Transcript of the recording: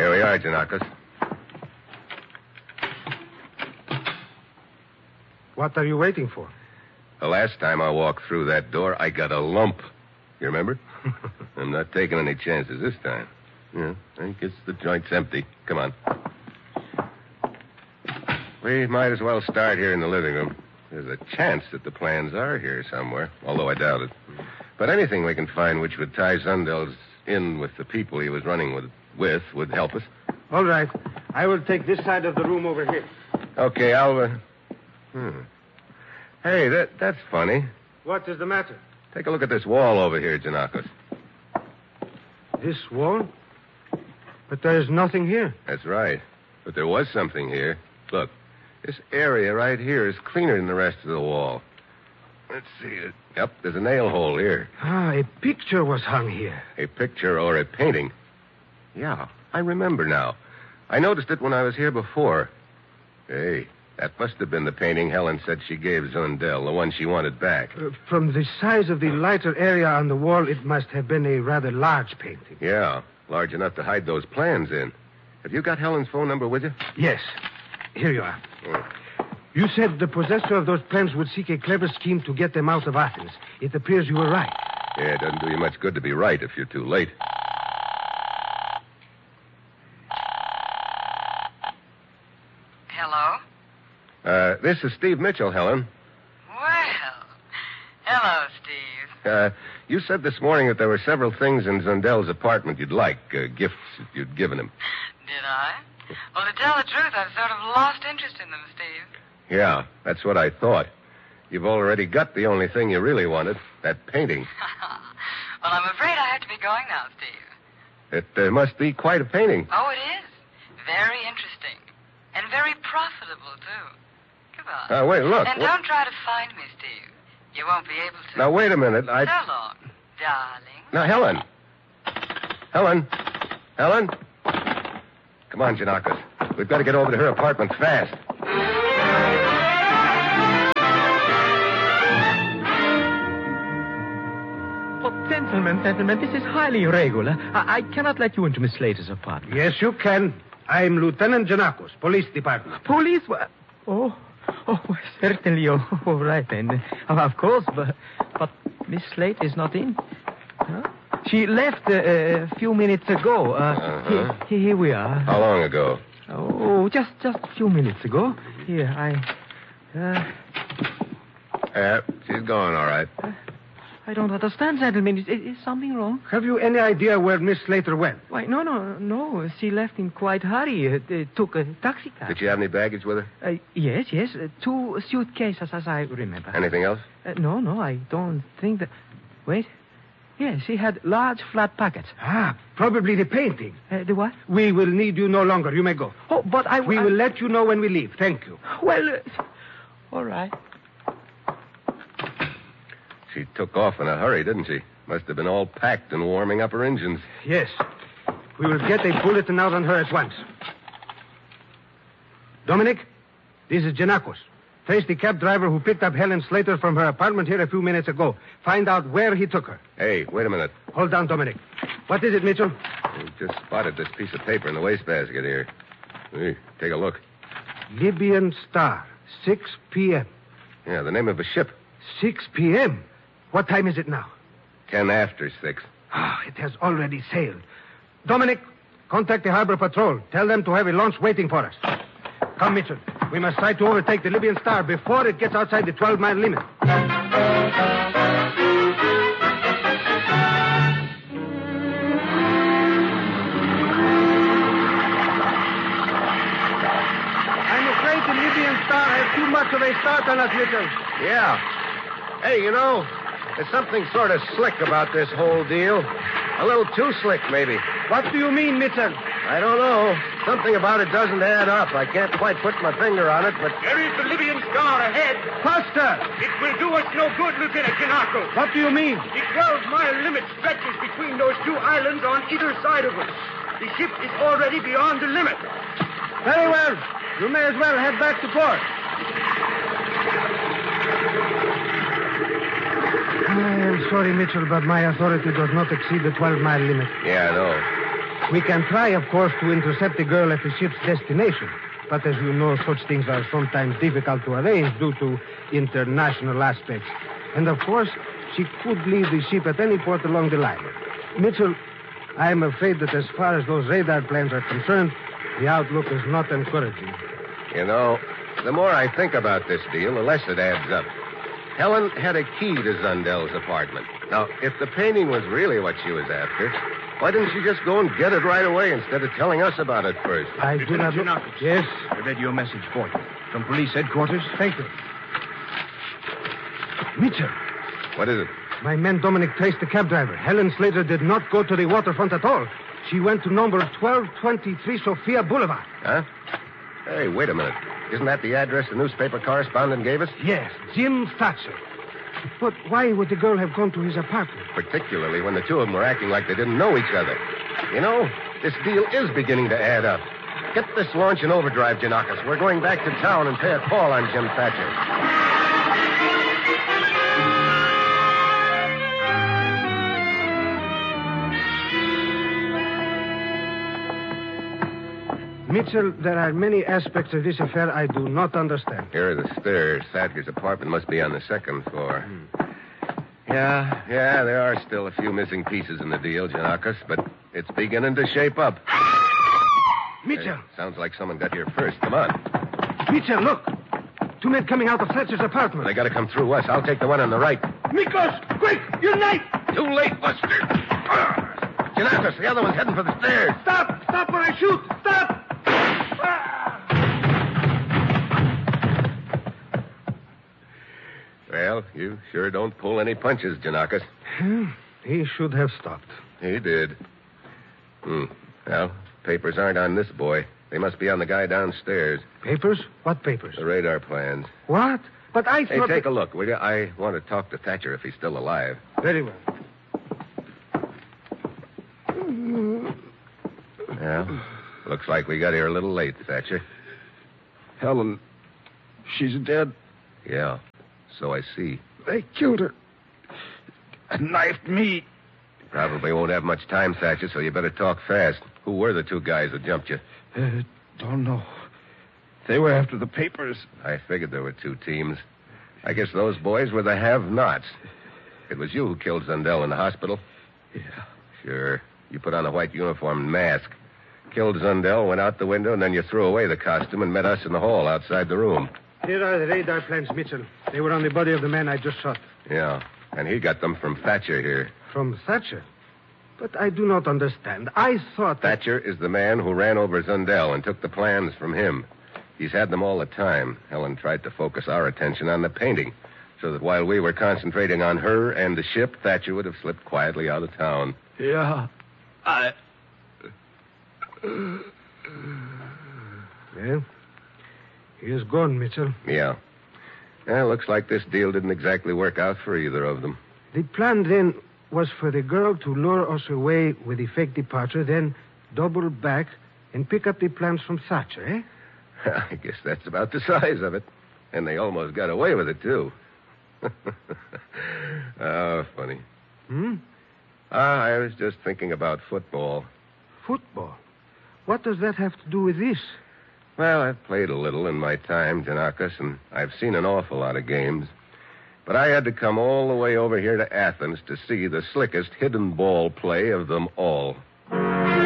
Here we are, Janakos. What are you waiting for? The last time I walked through that door, I got a lump. You remember? I'm not taking any chances this time. Yeah, I guess the joint's empty. Come on. We might as well start here in the living room. There's a chance that the plans are here somewhere, although I doubt it. But anything we can find which would tie Zundels in with the people he was running with would help us. All right. I will take this side of the room over here. Okay, I'll... Hey, that's funny. What is the matter? Take a look at this wall over here, Janakos. This wall? But there is nothing here. That's right. But there was something here. Look, this area right here is cleaner than the rest of the wall. Let's see. Yep, there's a nail hole here. A picture was hung here. A picture or a painting? Yeah, I remember now. I noticed it when I was here before. Hey, that must have been the painting Helen said she gave Zundel, the one she wanted back. From the size of the lighter area on the wall, it must have been a rather large painting. Yeah, large enough to hide those plans in. Have you got Helen's phone number with you? Yes. Here you are. You said the possessor of those plans would seek a clever scheme to get them out of Athens. It appears you were right. Yeah, it doesn't do you much good to be right if you're too late. Hello? This is Steve Mitchell, Helen. Well, hello, Steve. You said this morning that there were several things in Zundel's apartment you'd like, gifts that you'd given him. Did I? Well, to tell the truth, I've sort of lost interest in them, Steve. Yeah, that's what I thought. You've already got the only thing you really wanted, that painting. Well, I'm afraid I have to be going now, Steve. It must be quite a painting. Oh, it is. Very interesting. And very profitable, too. Goodbye. Wait, look. And don't try to find me, Steve. You won't be able to. Now, wait a minute. So long, darling. Now, Helen. Helen. Helen. Come on, Janakos. We've got to get over to her apartment fast. Oh, gentlemen, this is highly irregular. I cannot let you into Miss Slater's apartment. Yes, you can. I'm Lieutenant Janakos, Police Department. Police? Oh, certainly. Oh, right then. Of course, but Miss Slate is not in. Huh? She left a few minutes ago. Here we are. How long ago? Oh, just a few minutes ago. Here, She's gone, all right. I don't understand, gentlemen. Is something wrong? Have you any idea where Miss Slater went? Why, no. She left in quite a hurry. Took a taxi cab. Did she have any baggage with her? Yes. 2 suitcases, as I remember. Anything else? No, I don't think that... Wait. Yes, she had large flat pockets. Probably the painting. The what? We will need you no longer. You may go. Oh, but We will let you know when we leave. Thank you. Well, all right. She took off in a hurry, didn't she? Must have been all packed and warming up her engines. Yes. We will get a bulletin out on her at once. Dominic, this is Janakos. Trace the cab driver who picked up Helen Slater from her apartment here a few minutes ago. Find out where he took her. Hey, wait a minute. Hold on, Dominic. What is it, Mitchell? We just spotted this piece of paper in the wastebasket here. Hey, take a look. Libyan Star, 6 p.m. Yeah, the name of a ship. 6 p.m.? What time is it now? 10 after 6. It has already sailed. Dominic, contact the harbor patrol. Tell them to have a launch waiting for us. Come, Mitchell. We must try to overtake the Libyan Star before it gets outside the 12-mile limit. I'm afraid the Libyan Star has too much of a start on us, Mitchell. Yeah. Hey, there's something sort of slick about this whole deal. A little too slick, maybe. What do you mean, Mitchell? I don't know. Something about it doesn't add up. I can't quite put my finger on it, but... There is the Libyan Star ahead. Faster! It will do us no good, Lieutenant Janakos. What do you mean? The 12-mile limit stretches between those 2 islands on either side of us. The ship is already beyond the limit. Very well. You may as well head back to port. I am sorry, Mitchell, but my authority does not exceed the 12-mile limit. Yeah, I know. We can try, of course, to intercept the girl at the ship's destination. But as you know, such things are sometimes difficult to arrange due to international aspects. And, of course, she could leave the ship at any port along the line. Mitchell, I am afraid that as far as those radar plans are concerned, the outlook is not encouraging. You know, the more I think about this deal, the less it adds up. Helen had a key to Zundel's apartment. Now, if the painting was really what she was after, why didn't she just go and get it right away instead of telling us about it first? I do not know. Yes? I read your message for you. From police headquarters? Thank you. Mitchell, What is it? my man Dominic traced the cab driver. Helen Slater did not go to the waterfront at all. She went to number 1223 Sophia Boulevard. Huh? Hey, wait a minute. Isn't that the address the newspaper correspondent gave us? Yes, Jim Thatcher. But why would the girl have gone to his apartment? Particularly when the two of them were acting like they didn't know each other. You know, this deal is beginning to add up. Get this launch in overdrive, Janakis. We're going back to town and pay a call on Jim Thatcher. Mitchell, there are many aspects of this affair I do not understand. Here are the stairs. Thatcher's apartment must be on the second floor. Yeah, there are still a few missing pieces in the deal, Janakis, but it's beginning to shape up. Mitchell! Hey, sounds like someone got here first. Come on. Mitchell, look! Two men coming out of Thatcher's apartment. They got to come through us. I'll take the one on the right. Miklos! Quick! Your knife! Too late, Buster. Janakis, the other one's heading for the stairs. Stop! Stop when I shoot! Stop! Well, you sure don't pull any punches, Janakis. He should have stopped. He did. Well, papers aren't on this boy. They must be on the guy downstairs. Papers? What papers? The radar plans. What? But I Hey, thought... take a look, will you? I want to talk to Thatcher if he's still alive. Very well. Well, looks like we got here a little late, Thatcher. Helen, she's dead. Yeah, so I see. They killed her. And knifed me. Probably won't have much time, Thatcher, so you better talk fast. Who were the two guys who jumped you? Don't know. They were after the papers. I figured there were two teams. I guess those boys were the have-nots. It was you who killed Zundel in the hospital? Yeah. Sure. You put on a white uniform and mask. Killed Zundel, went out the window, and then you threw away the costume and met us in the hall outside the room. Here are the radar plans, Mitchell. They were on the body of the man I just shot. Yeah, and he got them from Thatcher here. From Thatcher? But I do not understand. I thought that... Thatcher is the man who ran over Zundel and took the plans from him. He's had them all the time. Helen tried to focus our attention on the painting, so that while we were concentrating on her and the ship, Thatcher would have slipped quietly out of town. Yeah. Well, he is gone, Mitchell. Yeah. Well, looks like this deal didn't exactly work out for either of them. The plan then was for the girl to lure us away with the fake departure, then double back and pick up the plans from Thatcher, eh? I guess that's about the size of it. And they almost got away with it, too. Oh, funny. I was just thinking about football. Football? What does that have to do with this? Well, I've played a little in my time, Janakis, and I've seen an awful lot of games. But I had to come all the way over here to Athens to see the slickest hidden ball play of them all.